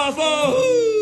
for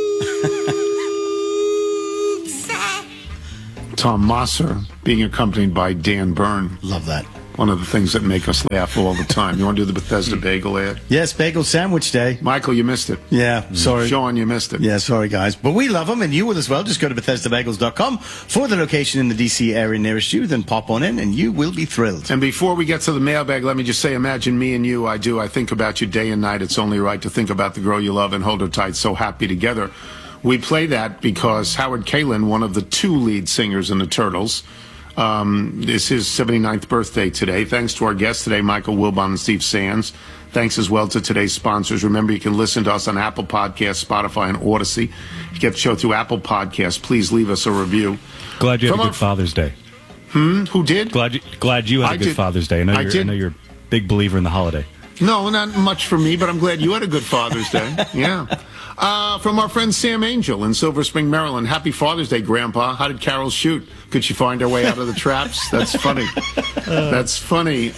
hoops. Tom Mosser being accompanied by Dan Byrne. Love that. One of the things that make us laugh all the time. You want to do the Bethesda Bagel ad? Yes, Bagel Sandwich Day. Michael, you missed it. Yeah, sorry. Sean, you missed it. Yeah, sorry, guys. But we love them, and you will as well. Just go to BethesdaBagels.com for the location in the D.C. area nearest you. Then pop on in, and you will be thrilled. And before we get to the mailbag, let me just say, imagine me and you. I think about you day and night. It's only right to think about the girl you love and hold her tight. So happy together. We play that because Howard Kalin, one of the two lead singers in the Turtles, it's his 79th birthday today. Thanks to our guests today, Michael Wilbon and Steve Sands. Thanks as well to today's sponsors. Remember, you can listen to us on Apple Podcasts, Spotify, and Odyssey. If you get the show through Apple Podcasts, please leave us a review. Glad you had a good Father's Day. Who did? Glad you had a good Father's Day. I know you're a big believer in the holiday. No, not much for me, but I'm glad you had a good Father's Day. Yeah. From our friend Sam Angel in Silver Spring, Maryland. Happy Father's Day, Grandpa. How did Carol shoot? Could she find her way out of the traps? That's funny. That's funny.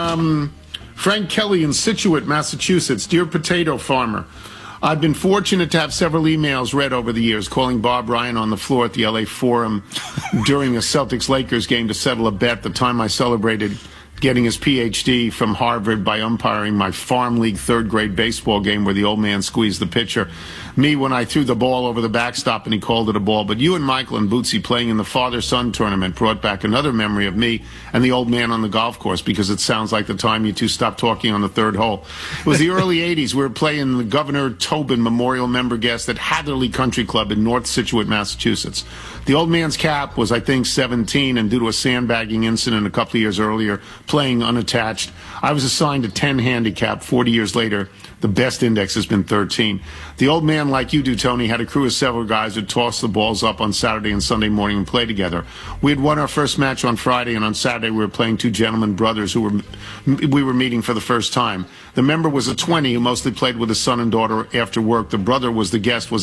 Frank Kelly in Scituate, Massachusetts. Dear Potato Farmer, I've been fortunate to have several emails read over the years, calling Bob Ryan on the floor at the LA Forum during a Celtics-Lakers game to settle a bet, the time I celebrated getting his Ph.D. from Harvard by umpiring my farm league third-grade baseball game where the old man squeezed the pitcher. Me when I threw the ball over the backstop and he called it a ball. But you and Michael and Bootsy playing in the father-son tournament brought back another memory of me and the old man on the golf course, because it sounds like the time you two stopped talking on the third hole. It was the early 80s. We were playing the Governor Tobin Memorial Member Guest at Hatherley Country Club in North Scituate, Massachusetts. The old man's cap was, I think, 17, and due to a sandbagging incident a couple of years earlier, playing unattached, I was assigned a 10 handicap. 40 years later, the best index has been 13. The old man, like you do, Tony, had a crew of several guys who tossed the balls up on Saturday and Sunday morning and play together. We had won our first match on Friday, and on Saturday we were playing two gentlemen brothers we were meeting for the first time. The member was a 20 who mostly played with his son and daughter after work. The brother was a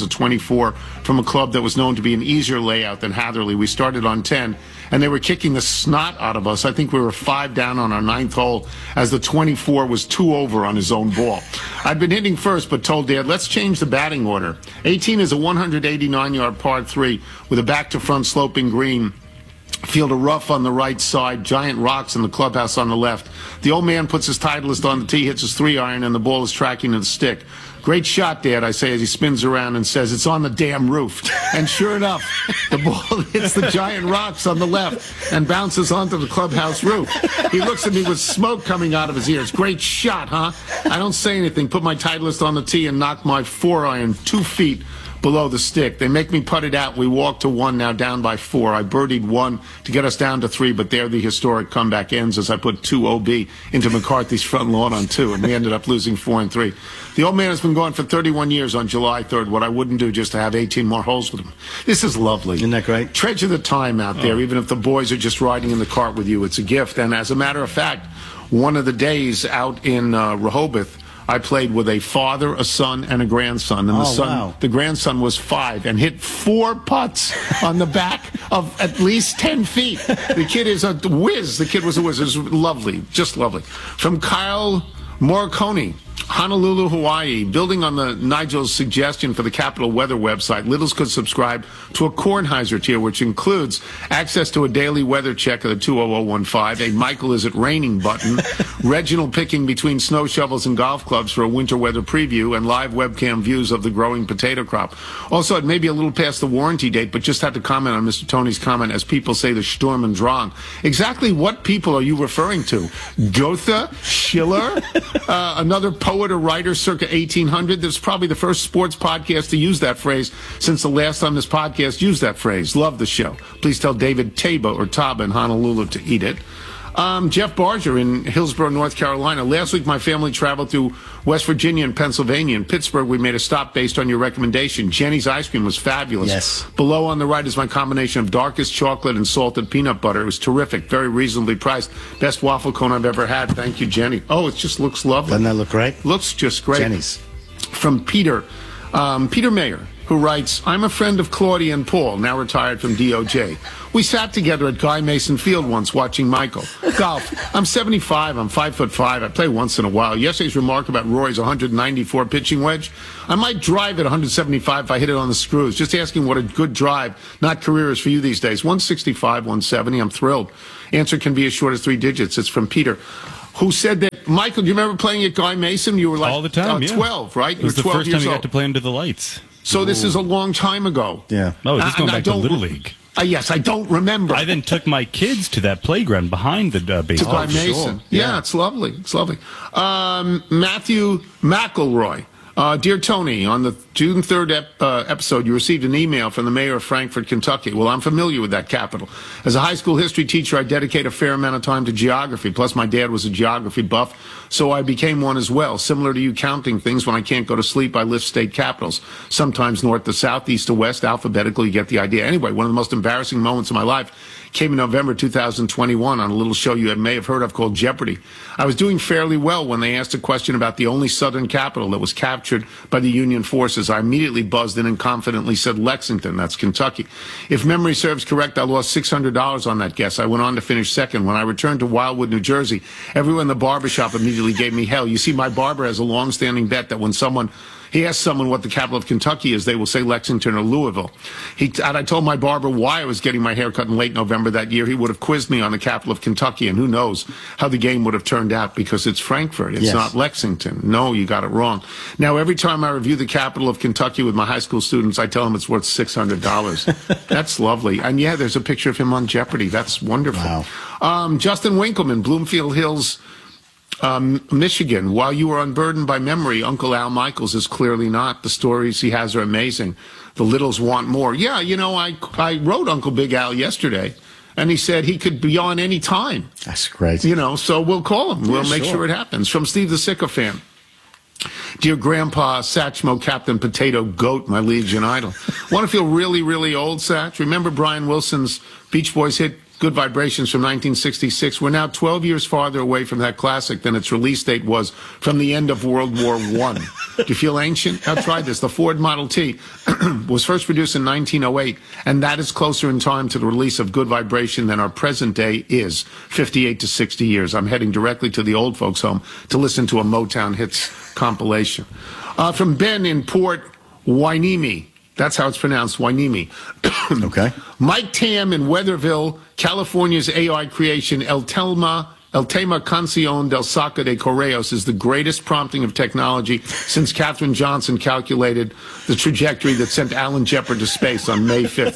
24 from a club that was known to be an easier layout than Hatherley. We started on 10, and they were kicking the snot out of us. I think we were 5 down on our 9th hole as the 24 was 2 over on his own ball. I'd been hitting first, but told Dad, let's change the batting order. 18 is a 189-yard par 3 with a back-to-front sloping green. Field of rough on the right side, giant rocks in the clubhouse on the left. The old man puts his Titleist on the tee, hits his 3-iron, and the ball is tracking to the stick. Great shot, Dad, I say as he spins around and says, it's on the damn roof. And sure enough, the ball hits the giant rocks on the left and bounces onto the clubhouse roof. He looks at me with smoke coming out of his ears. Great shot, huh? I don't say anything, put my Titleist on the tee and knock my 4-iron 2 feet below the stick. They make me putt it out. We walk to 1, now down by 4. I birdied 1 to get us down to 3, but there the historic comeback ends as I put 2 OB into McCarthy's front lawn on 2, and we ended up losing 4 and 3. The old man has been gone for 31 years on July 3rd. What I wouldn't do just to have 18 more holes with him. This is lovely. Isn't that great? Treasure the time out there, even if the boys are just riding in the cart with you. It's a gift. And as a matter of fact, one of the days out in Rehoboth, I played with a father, a son, and a grandson. And the grandson was 5 and hit 4 putts on the back of at least 10 feet. The kid is a whiz. The kid was a whiz. It was lovely, just lovely. From Kyle Morricone, Honolulu, Hawaii. Building on the Nigel's suggestion for the Capital Weather website, Littles could subscribe to a Kornheiser tier, which includes access to a daily weather check of the 20015, a Michael Is It Raining button, Reginald picking between snow shovels and golf clubs for a winter weather preview, and live webcam views of the growing potato crop. Also, it may be a little past the warranty date, but just had to comment on Mr. Tony's comment, as people say, the Sturm und Drang. Exactly what people are you referring to? Goethe? Schiller? Another poet or writer circa 1800. That's probably the first sports podcast to use that phrase since the last time this podcast used that phrase. Love the show. Please tell David Taba or Taba in Honolulu to eat it. Jeff Barger in Hillsborough, North Carolina. Last week, my family traveled through West Virginia and Pennsylvania. In Pittsburgh, we made a stop based on your recommendation. Jenny's ice cream was fabulous. Yes. Below on the right is my combination of darkest chocolate and salted peanut butter. It was terrific, very reasonably priced. Best waffle cone I've ever had. Thank you, Jenny. Oh, it just looks lovely. Doesn't that look great? Looks just great. Jenny's. From Peter Mayer. who writes, I'm a friend of Claudia and Paul, now retired from DOJ. We sat together at Guy Mason Field once watching Michael. Golf. I'm 75. I'm 5'5". I play once in a while. Yesterday's remark about Roy's 194 pitching wedge. I might drive at 175 if I hit it on the screws. Just asking what a good drive, not career, is for you these days. 165, 170. I'm thrilled. Answer can be as short as 3 digits. It's from Peter, who said that, Michael, do you remember playing at Guy Mason? You were like all the time, 12, right? It was the first time you got to play under the lights. So this is a long time ago. Yeah. Oh, is this going back to Little League? Yes, I don't remember. I then took my kids to that playground behind the baseball. To Guy Mason. Sure. Yeah, it's lovely. It's lovely. Matthew McElroy. Dear Tony, on the June 3rd episode, you received an email from the mayor of Frankfort, Kentucky. Well, I'm familiar with that capital. As a high school history teacher, I dedicate a fair amount of time to geography. Plus, my dad was a geography buff, so I became one as well. Similar to you counting things, when I can't go to sleep, I list state capitals. Sometimes north to south, east to west, alphabetically, you get the idea. Anyway, one of the most embarrassing moments of my life came in November 2021 on a little show you may have heard of called Jeopardy! I was doing fairly well when they asked a question about the only southern capital that was captured by the Union forces. I immediately buzzed in and confidently said Lexington. That's Kentucky. If memory serves correct, I lost $600 on that guess. I went on to finish second. When I returned to Wildwood, New Jersey, everyone in the barbershop immediately gave me hell. You see, my barber has a long-standing bet that when he asks someone what the capital of Kentucky is, they will say Lexington or Louisville. And I told my barber why I was getting my hair cut in late November that year. He would have quizzed me on the capital of Kentucky, and who knows how the game would have turned out, because it's Frankfurt. It's not Lexington. No, you got it wrong. Now, every time I review the capital of Kentucky with my high school students, I tell them it's worth $600. That's lovely. And yeah, there's a picture of him on Jeopardy! That's wonderful. Wow. Justin Winkleman, Bloomfield Hills, Michigan. While you are unburdened by memory, Uncle Al Michaels is clearly not. The stories he has are amazing. The littles want more. Yeah, you know, I wrote Uncle Big Al yesterday, and he said he could be on any time. That's great. You know, so we'll call him. We'll make sure it happens. From Steve the Sycophant. Dear Grandpa, Satchmo, Captain Potato, Goat, my Legion idol. Want to feel really, really old, Satch? Remember Brian Wilson's Beach Boys hit Good Vibrations from 1966? We're now 12 years farther away from that classic than its release date was from the end of World War I. Do you feel ancient? I've tried this. The Ford Model T was first produced in 1908, and that is closer in time to the release of Good Vibration than our present day is, 58 to 60 years. I'm heading directly to the old folks' home to listen to a Motown Hits compilation. From Ben in Port Hueneme. That's how it's pronounced, Hueneme. Okay. Mike Tam in Weatherville, California's AI creation, El Tema Canción del Saca de Correos is the greatest prompting of technology since Katherine Johnson calculated the trajectory that sent Alan Shepard to space on May 5th,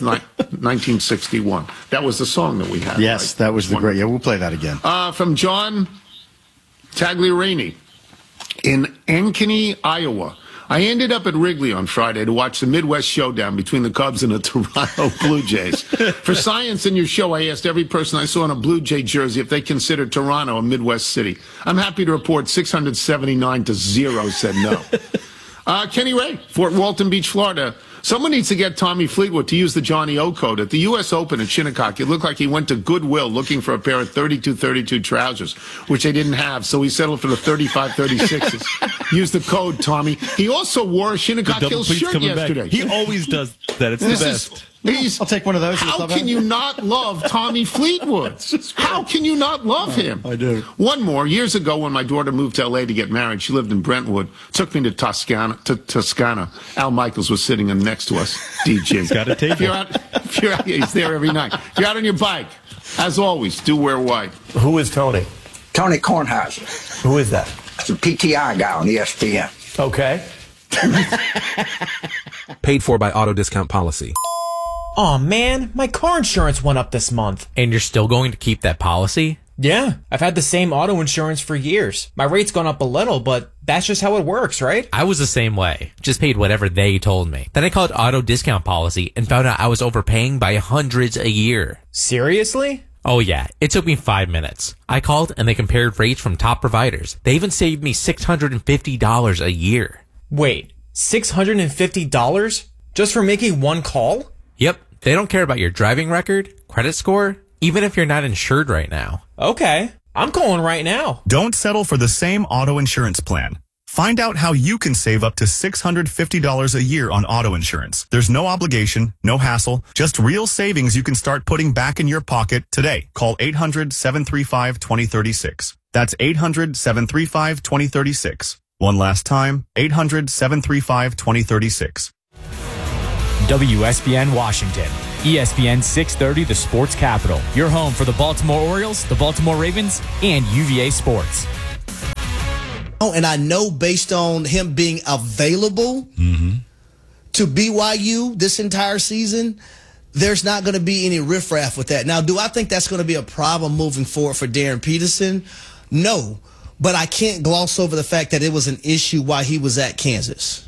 1961. That was the song that we had. Yes, right? that was the great. Yeah, we'll play that again. From John Tagliarini in Ankeny, Iowa. I ended up at Wrigley on Friday to watch the Midwest Showdown between the Cubs and the Toronto Blue Jays. For science in your show, I asked every person I saw in a Blue Jay jersey if they considered Toronto a Midwest city. I'm happy to report 679 to 0 said no. Kenny Ray, Fort Walton Beach, Florida. Someone needs to get Tommy Fleetwood to use the Johnny O code. At the U.S. Open at Shinnecock, it looked like he went to Goodwill looking for a pair of 32-32 trousers, which they didn't have, so he settled for the 35-36s. Use the code, Tommy. He also wore a Shinnecock Hills shirt yesterday. He always does that. It's the best. I'll take one of those. How can you not love Tommy Fleetwood? How can you not love him? I do. One more. Years ago, when my daughter moved to L.A. to get married, she lived in Brentwood. Took me to Toscana. Al Michaels was sitting next to us. DJ. He's got a table. He's there every night. If you're out on your bike, as always, do wear white. Who is Tony? Tony Kornheiser. Who is that? It's a PTI guy on ESPN. Okay. Paid for by Auto Discount Policy. Aw, man, my car insurance went up this month. And you're still going to keep that policy? Yeah, I've had the same auto insurance for years. My rate's gone up a little, but that's just how it works, right? I was the same way. Just paid whatever they told me. Then I called Auto Discount Policy and found out I was overpaying by hundreds a year. Seriously? Oh yeah, it took me 5 minutes. I called and they compared rates from top providers. They even saved me $650 a year. Wait, $650? Just for making one call? Yep, they don't care about your driving record, credit score, even if you're not insured right now. Okay, I'm calling right now. Don't settle for the same auto insurance plan. Find out how you can save up to $650 a year on auto insurance. There's no obligation, no hassle, just real savings you can start putting back in your pocket today. Call 800-735-2036. That's 800-735-2036. One last time, 800-735-2036. WSBN Washington. ESPN 630, the sports capital. Your home for the Baltimore Orioles, the Baltimore Ravens, and UVA Sports. And I know based on him being available to BYU this entire season, there's not going to be any riffraff with that. Now, do I think that's going to be a problem moving forward for Darren Peterson? No. But I can't gloss over the fact that it was an issue while he was at Kansas.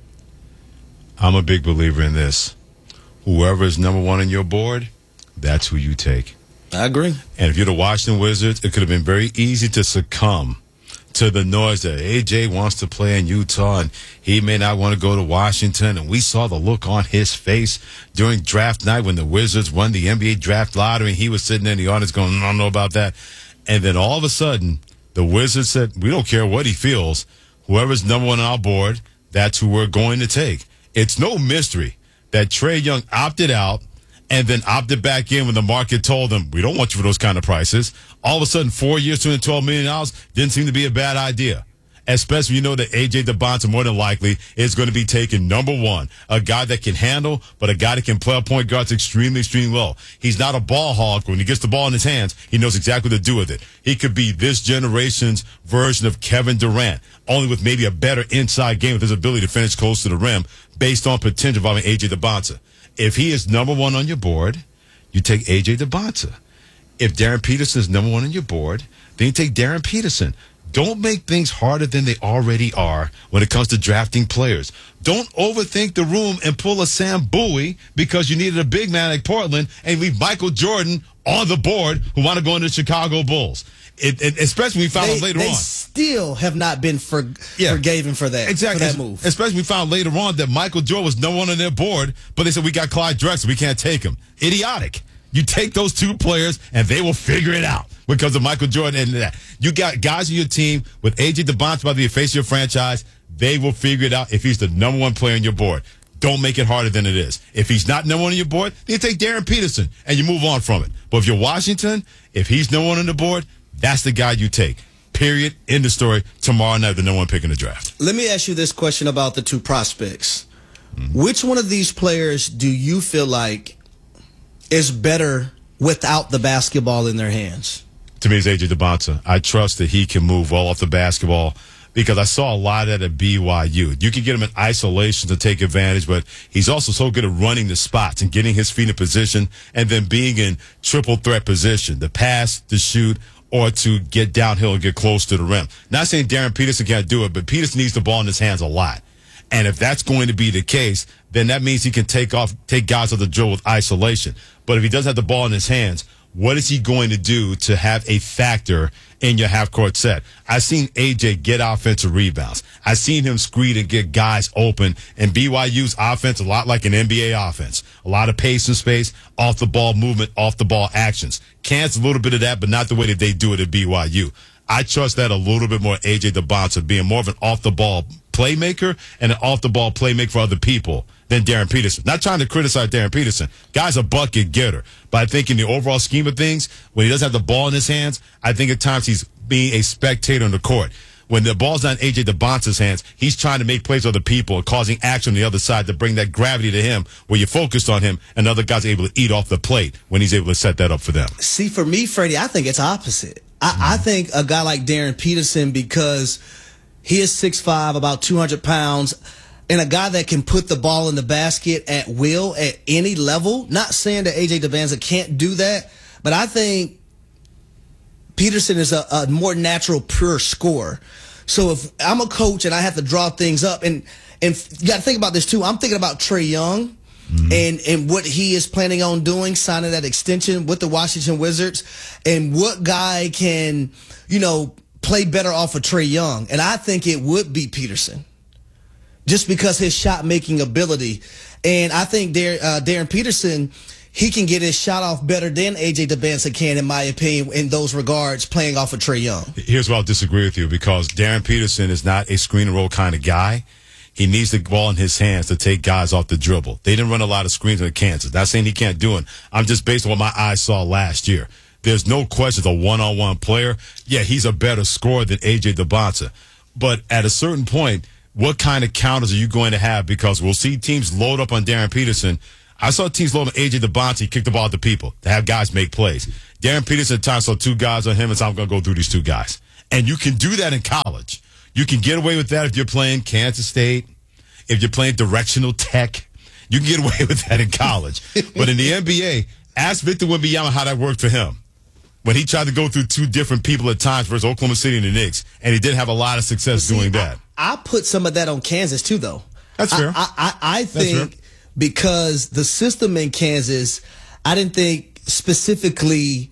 I'm a big believer in this. Whoever is number one on your board, that's who you take. I agree. And if you're the Washington Wizards, it could have been very easy to succumb to the noise that AJ wants to play in Utah and he may not want to go to Washington. And we saw the look on his face during draft night when the Wizards won the NBA draft lottery and he was sitting in the audience going, I don't know about that. And then all of a sudden, the Wizards said, we don't care what he feels. Whoever's number one on our board, that's who we're going to take. It's no mystery that Trae Young opted out and then opted back in when the market told him, we don't want you for those kind of prices. All of a sudden, 4 years, $212 million didn't seem to be a bad idea. Especially, you know that A.J. DeBonta more than likely is going to be taken number one. A guy that can handle, but a guy that can play a point guard extremely, extremely well. He's not a ball hog. When he gets the ball in his hands, he knows exactly what to do with it. He could be this generation's version of Kevin Durant, only with maybe a better inside game with his ability to finish close to the rim based on potential involving A.J. DeBonta. If he is number one on your board, you take A.J. DeBonta. If Darren Peterson is number one on your board, then you take Darren Peterson. Don't make things harder than they already are when it comes to drafting players. Don't overthink the room and pull a Sam Bowie because you needed a big man like Portland and leave Michael Jordan on the board who want to go into the Chicago Bulls. Especially when we found out later on. They still have not been forgiven for that. Exactly. For that move. Especially we found later on that Michael Jordan was no one on their board, but they said, we got Clyde Drexler. We can't take him. Idiotic. You take those two players, and they will figure it out because of Michael Jordan and that. You got guys on your team with A.J. DeBonta about to be the face of your franchise. They will figure it out if he's the number one player on your board. Don't make it harder than it is. If he's not number one on your board, then you take Darren Peterson, and you move on from it. But if you're Washington, if he's number one on the board, that's the guy you take. Period. End of story. Tomorrow night, the number one pick in the draft. Let me ask you this question about the two prospects. Which one of these players do you feel like is better without the basketball in their hands? To me, it's A.J. DeBonta. I trust that he can move well off the basketball because I saw a lot of that at BYU. You can get him in isolation to take advantage, but he's also so good at running the spots and getting his feet in position and then being in triple threat position, the pass, the shoot, or to get downhill and get close to the rim. Not saying Darren Peterson can't do it, but Peterson needs the ball in his hands a lot. And if that's going to be the case, then that means he can take guys off the drill with isolation. But if he doesn't have the ball in his hands, what is he going to do to have a factor in your half-court set? I've seen AJ get offensive rebounds. I've seen him screen and get guys open. And BYU's offense, a lot like an NBA offense. A lot of pace and space, off-the-ball movement, off-the-ball actions. Kansas, a little bit of that, but not the way that they do it at BYU. I trust that a little bit more A.J. DeBonta being more of an off-the-ball playmaker and an off-the-ball playmaker for other people than Darren Peterson. Not trying to criticize Darren Peterson. Guy's a bucket getter. But I think in the overall scheme of things, when he doesn't have the ball in his hands, I think at times he's being a spectator on the court. When the ball's not in A.J. DeBonta's hands, he's trying to make plays with other people and causing action on the other side to bring that gravity to him where you're focused on him and other guys are able to eat off the plate when he's able to set that up for them. See, for me, Freddie, I think it's opposite. I think a guy like Darren Peterson, because he is 6'5", about 200 pounds, and a guy that can put the ball in the basket at will at any level. Not saying that A.J. DeBonta can't do that, but I think Peterson is a more natural, pure scorer. So if I'm a coach and I have to draw things up, and you got to think about this too. I'm thinking about Trae Young. And what he is planning on doing, signing that extension with the Washington Wizards, and what guy can, play better off of Trae Young. And I think it would be Peterson, just because his shot-making ability. And I think Darren Peterson, he can get his shot off better than A.J. Dybantsa can, in my opinion, in those regards, playing off of Trae Young. Here's where I'll disagree with you, because Darren Peterson is not a screen and roll kind of guy. He needs the ball in his hands to take guys off the dribble. They didn't run a lot of screens in Kansas. Not saying he can't do it. I'm just based on what my eyes saw last year. There's no question a one-on-one player. Yeah, he's a better scorer than A.J. Dybantsa. But at a certain point, what kind of counters are you going to have? Because we'll see teams load up on Darren Peterson. I saw teams load on A.J. Dybantsa, kick the ball to people, to have guys make plays. Darren Peterson at times saw 2 guys on him and said, I'm going to go through these 2 guys. And you can do that in college. You can get away with that if you're playing Kansas State, if you're playing directional tech. You can get away with that in college. But in the NBA, ask Victor Wembanyama how that worked for him when he tried to go through 2 different people at times versus Oklahoma City and the Knicks, and he didn't have a lot of success doing that. I put some of that on Kansas, too, though. That's fair. I think because the system in Kansas, I didn't think specifically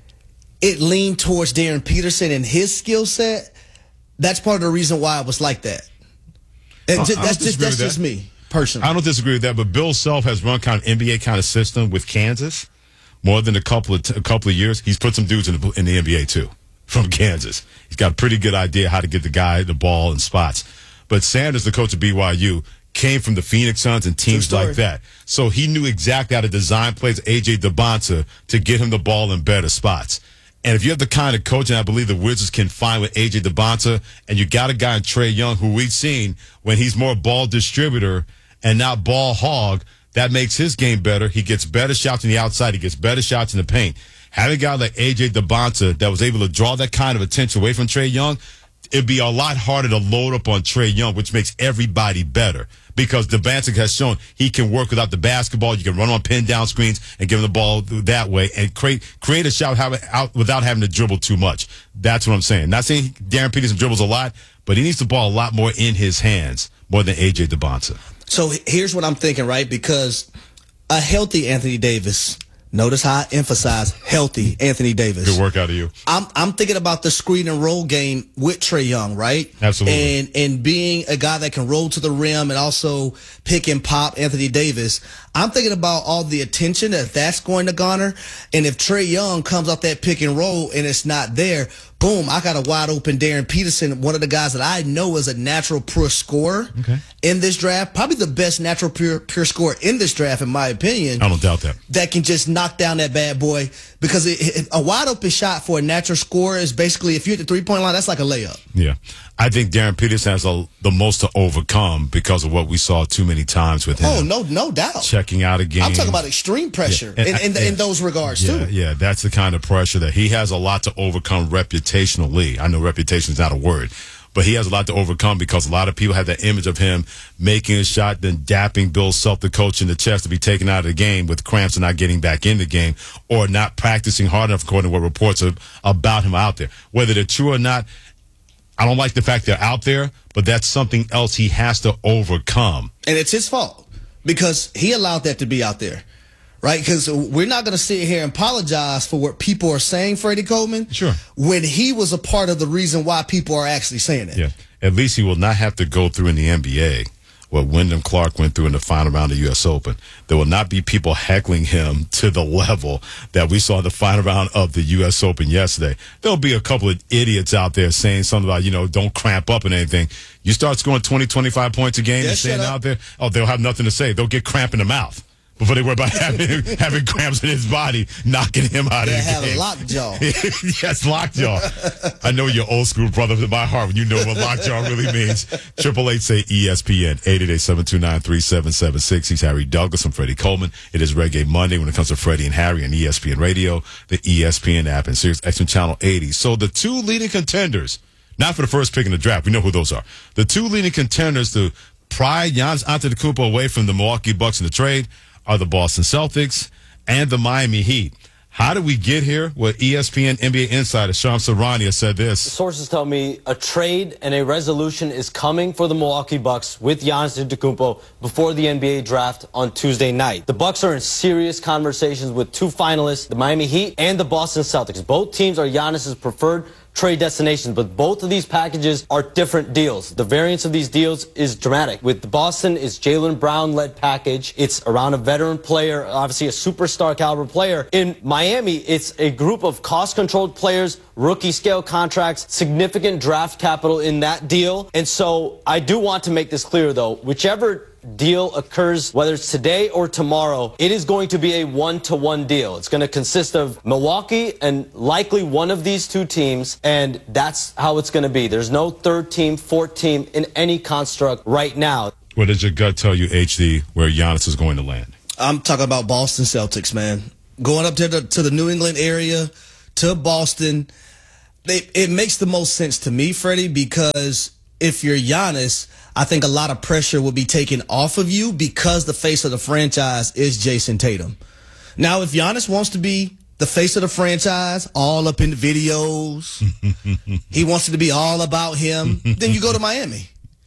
it leaned towards Darren Peterson and his skill set. That's part of the reason why it was like that. That's just me, personally. I don't disagree with that, but Bill Self has run kind of NBA kind of system with Kansas more than a couple of years. He's put some dudes in the NBA, too, from Kansas. He's got a pretty good idea how to get the guy the ball in spots. But Sanders, the coach of BYU, came from the Phoenix Suns and teams like that. So he knew exactly how to design plays A.J. Dybantsa to get him the ball in better spots. And if you have the kind of coaching I believe the Wizards can find with A.J. Dybantsa, and you got a guy in Trae Young who we've seen when he's more ball distributor and not ball hog, that makes his game better. He gets better shots on the outside. He gets better shots in the paint. Having a guy like A.J. Dybantsa that was able to draw that kind of attention away from Trae Young, it'd be a lot harder to load up on Trae Young, which makes everybody better. Because Dybantsa has shown he can work without the basketball. You can run on pin down screens and give him the ball that way and create a shot out without having to dribble too much. That's what I'm saying. Not saying Darren Peterson dribbles a lot, but he needs the ball a lot more in his hands, more than A.J. Dybantsa. So here's what I'm thinking, right? Because a healthy Anthony Davis, notice how I emphasize healthy Anthony Davis. Good work out of you. I'm thinking about the screen and roll game with Trae Young, right? Absolutely. And being a guy that can roll to the rim and also pick and pop Anthony Davis. I'm thinking about all the attention that's going to garner. And if Trae Young comes off that pick and roll and it's not there, boom, I got a wide open Darren Peterson, one of the guys that I know is a natural pure scorer in this draft. Probably the best natural pure scorer in this draft, in my opinion. I don't doubt that. That can just knock down that bad boy. Because a wide open shot for a natural scorer is basically, if you're at the 3-point line, that's like a layup. Yeah. I think Darren Peterson has the most to overcome because of what we saw too many times with him. Oh, no doubt. Checking out a game. I'm talking about extreme pressure in those regards, too. Yeah, that's the kind of pressure that he has a lot to overcome reputationally. I know reputation is not a word, but he has a lot to overcome because a lot of people have that image of him making a shot, then dapping Bill Self, the coach, in the chest to be taken out of the game with cramps and not getting back in the game, or not practicing hard enough according to what reports are about him out there. Whether they're true or not, I don't like the fact they're out there, but that's something else he has to overcome. And it's his fault because he allowed that to be out there, right? Because we're not going to sit here and apologize for what people are saying, Freddie Coleman. Sure. When he was a part of the reason why people are actually saying it. Yeah. At least he will not have to go through in the NBA what Wyndham Clark went through in the final round of the U.S. Open. There will not be people heckling him to the level that we saw in the final round of the U.S. Open yesterday. There'll be a couple of idiots out there saying something about, don't cramp up and anything. You start scoring 20, 25 points a game and staying out there, they'll have nothing to say. They'll get cramp in the mouth before they worry about having cramps in his body, knocking him out of the game. They have lockjaw. Yes, lockjaw. I know your old school brother in my heart when you know what lockjaw really means. 888-SAY-ESPN, 888-729-3776. He's Harry Douglas. I'm Freddie Coleman. It is Reggae Monday when it comes to Freddie and Harry on ESPN Radio, the ESPN app, and Sirius XM Channel 80. So the 2 leading contenders, not for the first pick in the draft, we know who those are. The 2 leading contenders to pry Giannis Antetokounmpo away from the Milwaukee Bucks in the trade are the Boston Celtics and the Miami Heat. How did we get here? Well, ESPN NBA insider Shams Charania said this. Sources tell me a trade and a resolution is coming for the Milwaukee Bucks with Giannis Antetokounmpo before the NBA draft on Tuesday night. The Bucks are in serious conversations with 2 finalists, the Miami Heat and the Boston Celtics. Both teams are Giannis's preferred trade destinations, but both of these packages are different deals. The variance of these deals is dramatic. With Boston, it's Jaylen Brown-led package. It's around a veteran player, obviously a superstar caliber player. In Miami, it's a group of cost-controlled players, rookie scale contracts, significant draft capital in that deal. And so I do want to make this clear, though. Whichever deal occurs, whether it's today or tomorrow, it is going to be a one-to-one deal. It's going to consist of Milwaukee and likely one of these two teams, and that's how it's going to be. There's no third team, fourth team in any construct right now. What does your gut tell you, HD, where Giannis is going to land? I'm talking about Boston Celtics, man. Going up to the New England area, to Boston, it makes the most sense to me, Freddie, because if you're Giannis, I think a lot of pressure will be taken off of you because the face of the franchise is Jason Tatum. Now, if Giannis wants to be the face of the franchise, all up in the videos, he wants it to be all about him, then you go to Miami,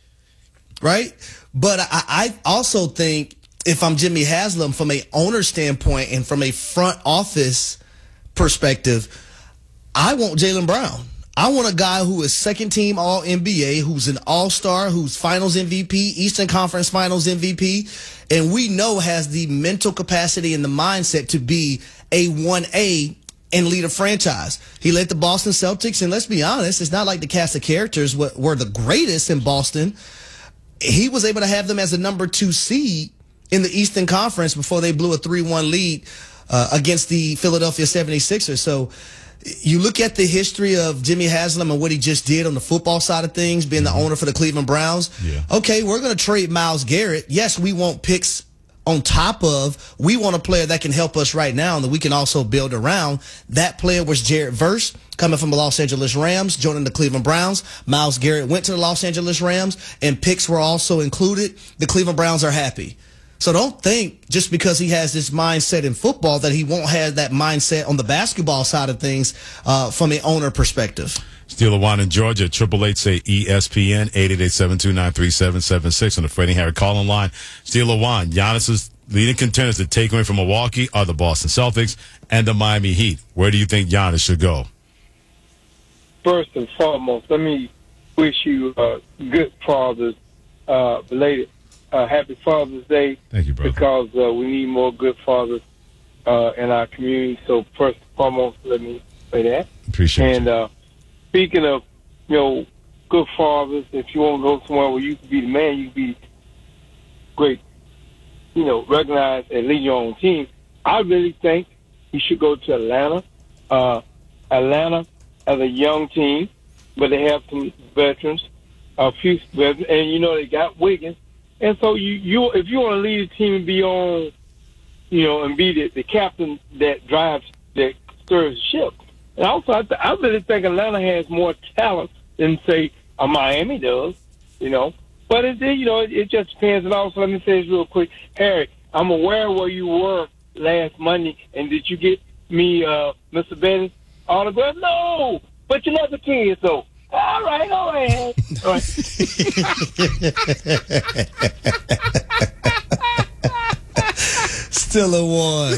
right? But I also think if I'm Jimmy Haslam, from a owner standpoint and from a front office perspective, I want Jaylen Brown. I want a guy who is second-team All-NBA, who's an All-Star, who's Finals MVP, Eastern Conference Finals MVP, and we know has the mental capacity and the mindset to be a 1A and lead a franchise. He led the Boston Celtics, and let's be honest, it's not like the cast of characters were the greatest in Boston. He was able to have them as a number 2 seed in the Eastern Conference before they blew a 3-1 lead against the Philadelphia 76ers. So you look at the history of Jimmy Haslam and what he just did on the football side of things, being the owner for the Cleveland Browns. Yeah. Okay, we're going to trade Myles Garrett. Yes, we want picks on top of. We want a player that can help us right now and that we can also build around. That player was Jared Verse, coming from the Los Angeles Rams, joining the Cleveland Browns. Myles Garrett went to the Los Angeles Rams, and picks were also included. The Cleveland Browns are happy. So don't think just because he has this mindset in football that he won't have that mindset on the basketball side of things from an owner perspective. Steeler One in Georgia, 888 say ESPN, 888-729-3776 on the Freddie Harry calling line. Steeler One, Giannis's leading contenders to take away from Milwaukee are the Boston Celtics and the Miami Heat. Where do you think Giannis should go? First and foremost, let me wish you good Father's belated. Happy Father's Day. Thank you, brother. Because we need more good fathers in our community. So first and foremost, let me say that. Appreciate it. And speaking of, good fathers, if you want to go somewhere where you can be the man, you can be great, recognized and lead your own team, I really think you should go to Atlanta. Atlanta has a young team, but they have some veterans, a few veterans, and they got Wiggins. And so you if you want to lead a team and be on, and be the captain that stirs the ship. And also, I really think Atlanta has more talent than, say, Miami does, But it just depends. And also, let me say this real quick. Harry, I'm aware of where you were last Monday, and did you get me Mr. Bennett's autograph? No! But you love the kids, so. All right. Still a one.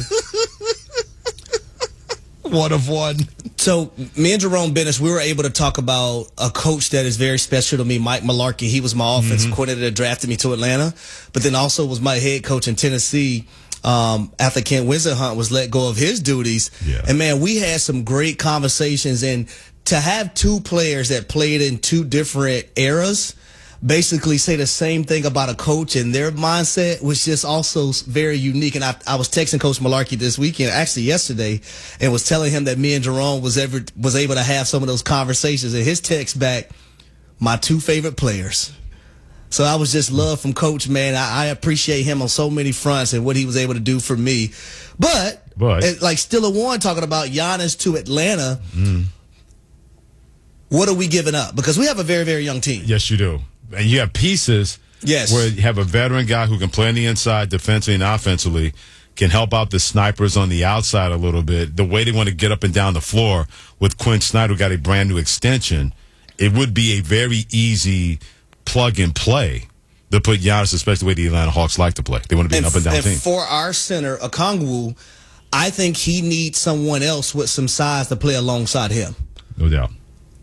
One of one. So me and Jerome Bennis, we were able to talk about a coach that is very special to me, Mike Mularkey. He was my offensive coordinator that drafted me to Atlanta, but then also was my head coach in Tennessee after Kent Whisenhunt was let go of his duties. Yeah. And, man, we had some great conversations, and to have two players that played in two different eras basically say the same thing about a coach and their mindset was just also very unique. And I was texting Coach Mularkey this weekend, actually yesterday, and was telling him that me and Jerome was able to have some of those conversations. And his text back, my two favorite players. So I was just love from Coach, man. I appreciate him on so many fronts and what he was able to do for me. But like Stiller Warren talking about Giannis to Atlanta, what are we giving up? Because we have a very, very young team. Yes, you do. And you have pieces where you have a veteran guy who can play on the inside defensively and offensively, can help out the snipers on the outside a little bit. The way they want to get up and down the floor with Quinn Snyder, who got a brand new extension, it would be a very easy plug and play to put Giannis, especially the way the Atlanta Hawks like to play. They want to be an up and down team. And for our center, Okongwu, I think he needs someone else with some size to play alongside him. No doubt.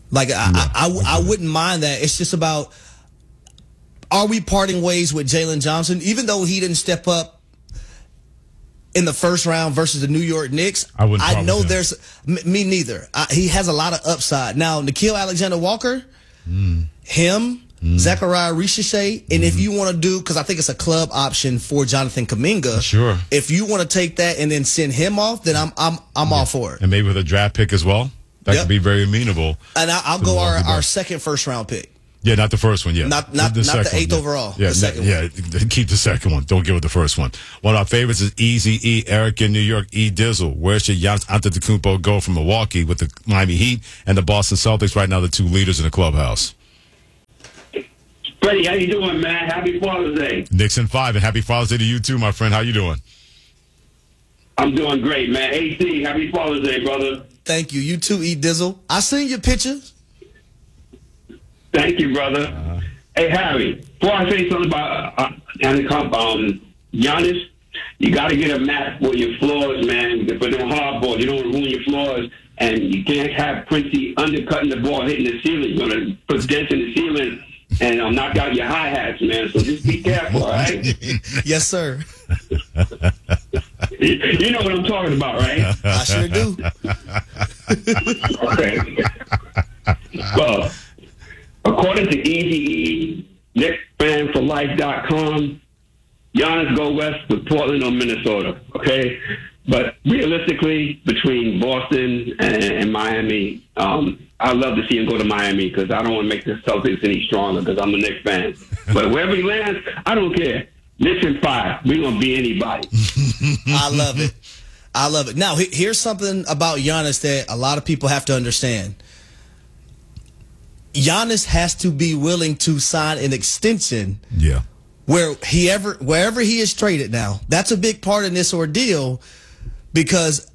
Like, I wouldn't mind that. It's just about, are we parting ways with Jalen Johnson? Even though he didn't step up in the first round versus the New York Knicks, I know there's, me neither. He has a lot of upside. Now, Nickeil Alexander-Walker, him, Zachariah Richelet, and if you want to do, because I think it's a club option for Jonathan Kuminga. Sure. If you want to take that and then send him off, then I'm all for it. And maybe with a draft pick as well. That could be very amenable. And I'll go our second first-round pick. Yeah, not the first one. Yeah, not the 8th overall. Yeah, the second one. Keep the second one. Don't give it the first one. One of our favorites is Easy E. Eric in New York. E. Dizzle. Where should Giannis Antetokounmpo go from Milwaukee with the Miami Heat and the Boston Celtics right now, the two leaders in the clubhouse? Freddie, how you doing, man? Happy Father's Day. Nixon 5, and happy Father's Day to you too, my friend. How you doing? I'm doing great, man. AC, happy Father's Day, brother. Thank you. You too, E. Dizzle. I seen your pictures. Thank you, brother. Hey, Harry, before I say something about Giannis, you got to get a map for your floors, man. For them hard balls, you don't want to ruin your floors, and you can't have Quincy undercutting the ball, hitting the ceiling. You're going to put dents in the ceiling and knock out your hi-hats, man. So just be careful, all right? Yes, sir. You know what I'm talking about, right? I sure do. Okay. Well, according to Easy NextFanForLife.com, Giannis go west with Portland or Minnesota, okay? But realistically, between Boston and Miami, I'd love to see him go to Miami because I don't want to make the Celtics any stronger because I'm a Knicks fan. But wherever he lands, I don't care. Knicks in 5. We're going to be anybody. I love it. I love it. Now, here's something about Giannis that a lot of people have to understand. Giannis has to be willing to sign an extension. Yeah. Wherever he is traded now. That's a big part in this ordeal because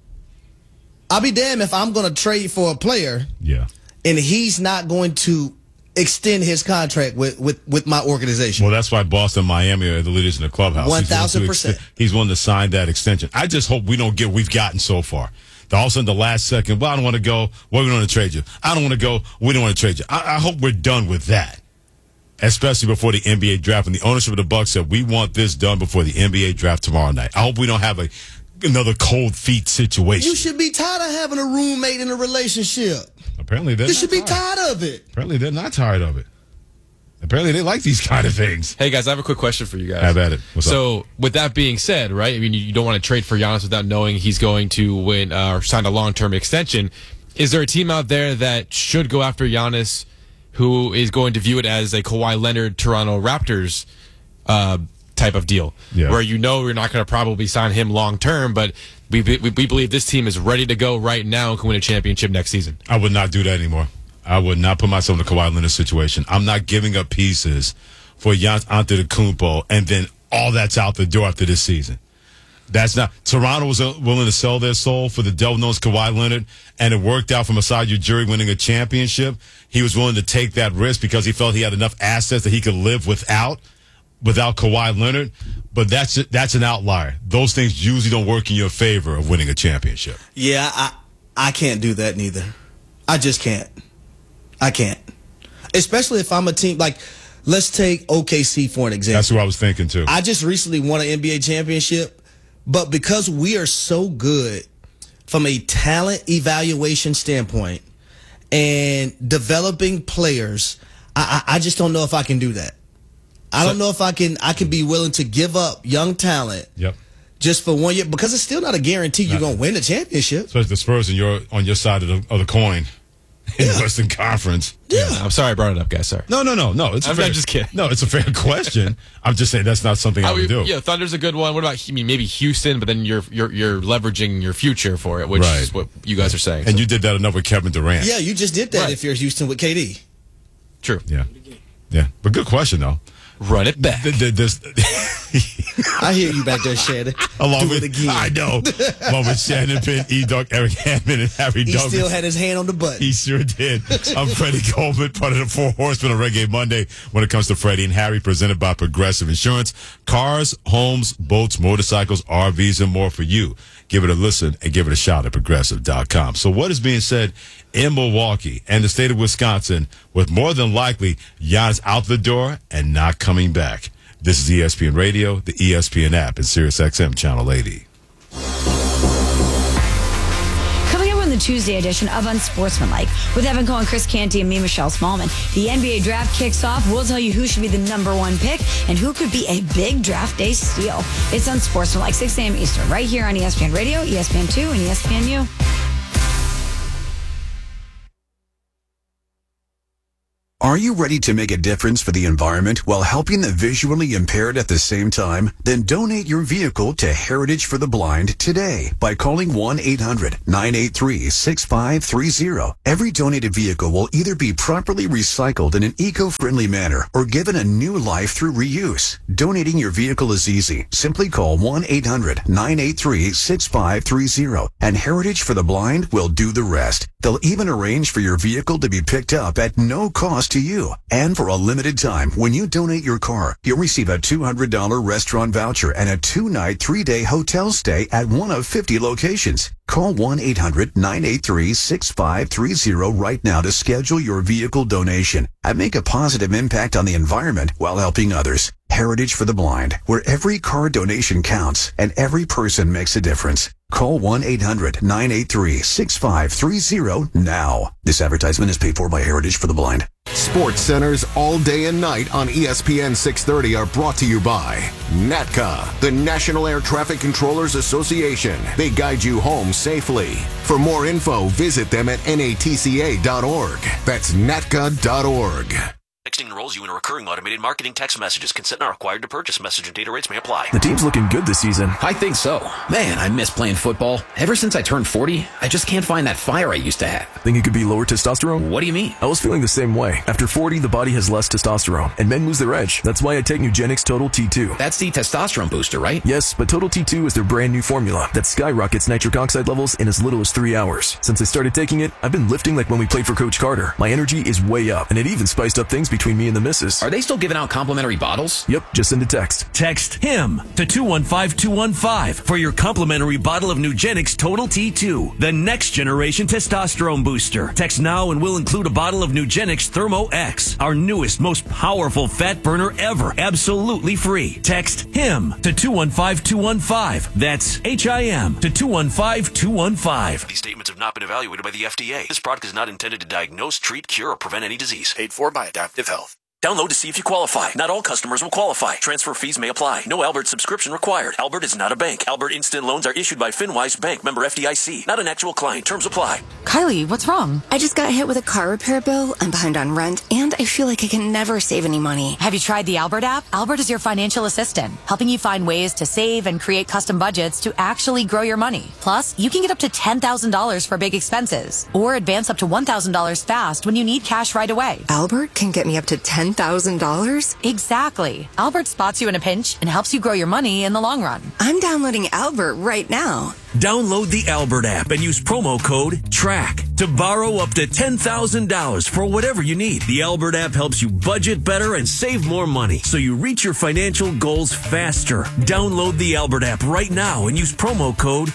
I'll be damned if I'm going to trade for a player and he's not going to extend his contract with my organization. Well, that's why Boston and Miami are the leaders in the clubhouse. 1,000%. He's willing to sign that extension. I just hope we don't get we've gotten so far. All of a sudden, the last second, well, I don't want to go. Well, we don't want to trade you. I don't want to go. We don't want to trade you. I hope we're done with that, especially before the NBA draft. And the ownership of the Bucks said, we want this done before the NBA draft tomorrow night. I hope we don't have another cold feet situation. You should be tired of having a roommate in a relationship. Apparently, you should be tired of it. Apparently, they're not tired of it. Apparently, they like these kind of things. Hey, guys, I have a quick question for you guys. Have at it. What's up? With that being said, right, I mean, you don't want to trade for Giannis without knowing he's going to win or sign a long-term extension. Is there a team out there that should go after Giannis who is going to view it as a Kawhi Leonard, Toronto Raptors type of deal? Yeah. Where you know you're not going to probably sign him long-term, but we believe this team is ready to go right now and can win a championship next season. I would not do that anymore. I would not put myself in the Kawhi Leonard situation. I'm not giving up pieces for Giannis Antetokounmpo, and then all that's out the door after this season. That's not. Toronto was willing to sell their soul for the devil knows Kawhi Leonard, and it worked out for Masai Ujiri winning a championship. He was willing to take that risk because he felt he had enough assets that he could live without Kawhi Leonard. But that's an outlier. Those things usually don't work in your favor of winning a championship. Yeah, I can't do that neither. I just can't. I can't. Especially if I'm a team like, let's take OKC for an example. That's who I was thinking too. I just recently won an NBA championship, but because we are so good from a talent evaluation standpoint and developing players, I just don't know if I can do that. I don't know if I can be willing to give up young talent just for 1 year because it's still not a guarantee you're going to win the championship. So it's the Spurs on your side of the coin. In the Western Conference. Yeah. I'm sorry I brought it up, guys. Sorry. No. I'm just kidding. No, it's a fair question. I'm just saying that's not something I would do. Yeah, Thunder's a good one. What about maybe Houston? But then you're leveraging your future for it, which is what you guys are saying. And you did that enough with Kevin Durant. Yeah, you just did that if you're Houston with KD. True. Yeah. But good question though. Run it back. I hear you back there, Shannon. Along Do with, it again. I know. Along with Shannon Penn, E-Dog, Eric Hammond, and Harry He Douglas. still had his hand on the button. He sure did. I'm Freddie Coleman, part of the Four Horsemen of Reggae Monday. When it comes to Freddie and Harry, presented by Progressive Insurance. Cars, homes, boats, motorcycles, RVs, and more for you. Give it a listen and give it a shout at Progressive.com. So what is being said in Milwaukee and the state of Wisconsin with more than likely Giannis out the door and not coming back? This is ESPN Radio, the ESPN app, and SiriusXM Channel 80. Coming up on the Tuesday edition of Unsportsmanlike with Evan Cohen, Chris Canty, and me, Michelle Smallman. The NBA draft kicks off. We'll tell you who should be the #1 pick and who could be a big draft day steal. It's Unsportsmanlike, 6 a.m. Eastern, right here on ESPN Radio, ESPN2, and ESPNU. Are you ready to make a difference for the environment while helping the visually impaired at the same time? Then donate your vehicle to Heritage for the Blind today by calling 1-800-983-6530. Every donated vehicle will either be properly recycled in an eco-friendly manner or given a new life through reuse. Donating your vehicle is easy. Simply call 1-800-983-6530 and Heritage for the Blind will do the rest. They'll even arrange for your vehicle to be picked up at no cost to you. And for a limited time, when you donate your car, you'll receive a $200 restaurant voucher and a 2-night, 3-day hotel stay at one of 50 locations. Call 1-800-983-6530 right now to schedule your vehicle donation and make a positive impact on the environment while helping others. Heritage for the Blind, where every car donation counts and every person makes a difference. Call 1-800-983-6530 now. This advertisement is paid for by Heritage for the Blind. Sports Centers all day and night on ESPN 630 are brought to you by NATCA, the National Air Traffic Controllers Association. They guide you home safely. For more info, visit them at natca.org. That's natca.org. Texting enrolls you in a recurring automated marketing text messages. Consent not required to purchase. Message and data rates may apply. The team's looking good this season. I think so. Man, I miss playing football. Ever since I turned 40, I just can't find that fire I used to have. Think it could be lower testosterone? What do you mean? I was feeling the same way. After 40, the body has less testosterone, and men lose their edge. That's why I take Nugenix Total T2. That's the testosterone booster, right? Yes, but Total T2 is their brand new formula that skyrockets nitric oxide levels in as little as 3 hours. Since I started taking it, I've been lifting like when we played for Coach Carter. My energy is way up, and it even spiced up things between me and the missus. Are they still giving out complimentary bottles? Yep, just send a text. Text HIM to 215-215 for your complimentary bottle of Nugenix Total T2, the next generation testosterone booster. Text now and we'll include a bottle of Nugenix Thermo X, our newest, most powerful fat burner ever, absolutely free. Text HIM to 215-215. That's HIM to 215-215. These statements have not been evaluated by the FDA. This product is not intended to diagnose, treat, cure, or prevent any disease. Paid for by Adaptive Health. Download to see if you qualify. Not all customers will qualify. Transfer fees may apply. No Albert subscription required. Albert is not a bank. Albert Instant Loans are issued by FinWise Bank, member FDIC. Not an actual client. Terms apply. Kylie, what's wrong? I just got hit with a car repair bill. I'm behind on rent, and I feel like I can never save any money. Have you tried the Albert app? Albert is your financial assistant, helping you find ways to save and create custom budgets to actually grow your money. Plus, you can get up to $10,000 for big expenses, or advance up to $1,000 fast when you need cash right away. Albert can get me up to $10,000? Exactly. Albert spots you in a pinch and helps you grow your money in the long run. I'm downloading Albert right now. Download the Albert app and use promo code TRACK to borrow up to $10,000 for whatever you need. The Albert app helps you budget better and save more money so you reach your financial goals faster. Download the Albert app right now and use promo code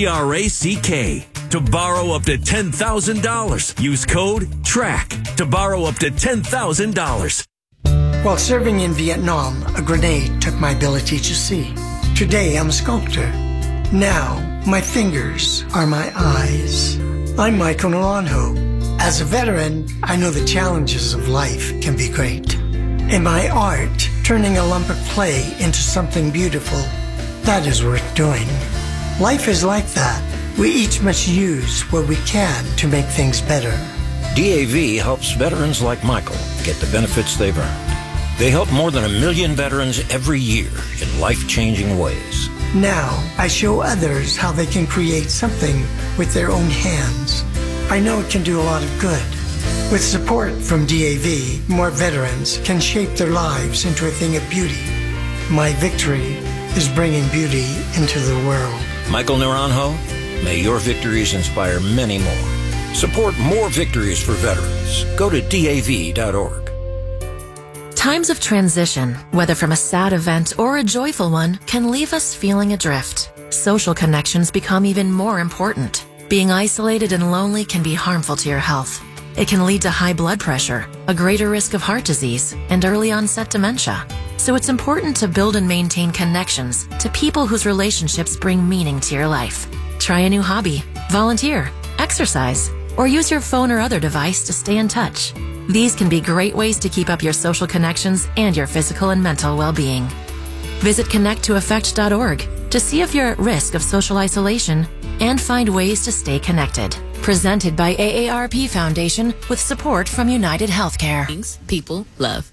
TRACK to borrow up to $10,000. Use code TRACK to borrow up to $10,000. While serving in Vietnam, a grenade took my ability to see. Today, I'm a sculptor. Now, my fingers are my eyes. I'm Michael Naranjo. As a veteran, I know the challenges of life can be great. In my art, turning a lump of clay into something beautiful, that is worth doing. Life is like that. We each must use what we can to make things better. DAV helps veterans like Michael get the benefits they've earned. They help more than 1 million veterans every year in life-changing ways. Now, I show others how they can create something with their own hands. I know it can do a lot of good. With support from DAV, more veterans can shape their lives into a thing of beauty. My victory is bringing beauty into the world. Michael Naranjo, may your victories inspire many more. Support more victories for veterans. Go to DAV.org. Times of transition, whether from a sad event or a joyful one, can leave us feeling adrift. Social connections become even more important. Being isolated and lonely can be harmful to your health. It can lead to high blood pressure, a greater risk of heart disease, and early onset dementia. So it's important to build and maintain connections to people whose relationships bring meaning to your life. Try a new hobby, volunteer, exercise, or use your phone or other device to stay in touch. These can be great ways to keep up your social connections and your physical and mental well-being. Visit connecttoeffect.org to see if you're at risk of social isolation and find ways to stay connected. Presented by AARP Foundation with support from United Healthcare. People love.